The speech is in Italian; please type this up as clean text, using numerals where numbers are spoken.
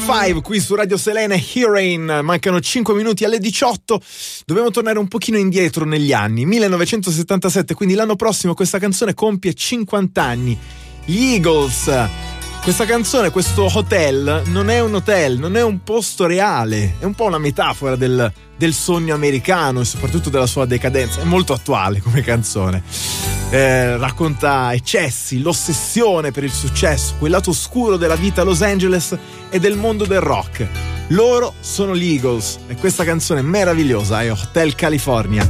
5 qui su Radio Selena, Herein. Mancano 5 minuti alle 18. Dobbiamo tornare un pochino indietro negli anni 1977, quindi l'anno prossimo questa canzone compie 50 anni. Gli Eagles. Questa canzone, questo hotel, non è un hotel, non è un posto reale, è un po' una metafora del sogno americano e soprattutto della sua decadenza. È molto attuale come canzone. Racconta eccessi, l'ossessione per il successo, quel lato oscuro della vita a Los Angeles e del mondo del rock. Loro sono gli Eagles e questa canzone meravigliosa è Hotel California.